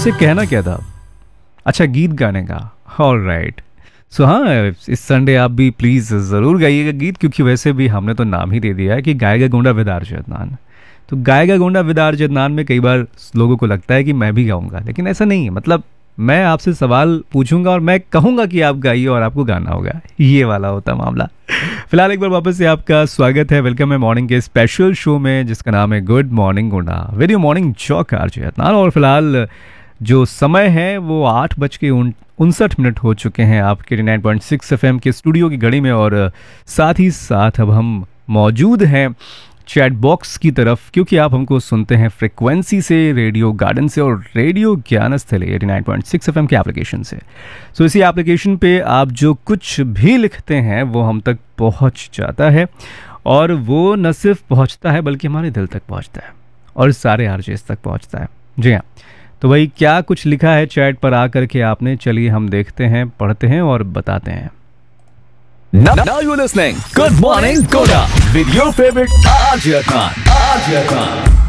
वैसे कहना क्या था? अच्छा, गीत गाने का। All right. सो हाँ, इस संडे आप भी प्लीज़ ज़रूर गाइएगा गीत, क्योंकि वैसे भी हमने तो नाम ही दे दिया है कि गाएगा गोंडा विद आरजे अदनान। तो गाएगा गोंडा विद आरजे अदनान में कई बार लोगों को लगता है कि मैं भी गाऊंगा, लेकिन ऐसा नहीं है। मतलब मैं आपसे सवाल पूछूंगा और मैं कहूंगा कि आप गाइए और आपको गाना होगा, ये वाला होता मामला। फिलहाल एक बार वापस से आपका स्वागत है, वेलकम है मॉर्निंग के स्पेशल शो में जिसका नाम है good morning Gonda, very morning Jacques RJ Adnan. और फिलहाल जो समय है वो 8:59 हो चुके हैं आपके 89.6 एफएम के स्टूडियो की घड़ी में। और साथ ही साथ अब हम मौजूद हैं चैट बॉक्स की तरफ, क्योंकि आप हमको सुनते हैं फ्रिक्वेंसी से, रेडियो गार्डन से और रेडियो ज्ञानस्थली 89.6 एफएम के एप्लीकेशन से। सो इसी एप्लीकेशन पे आप जो कुछ भी लिखते हैं वो हम तक पहुंच जाता है, और वो न सिर्फ पहुंचता है बल्कि हमारे दिल तक पहुंचता है और सारे आरजेस तक पहुंचता है। जी हाँ, तो भाई क्या कुछ लिखा है चैट पर आकर के आपने? चलिए हम देखते हैं, पढ़ते हैं और बताते हैं। Now you're listening. Good morning, Goda. With your favorite RJ Khan. RJ Khan.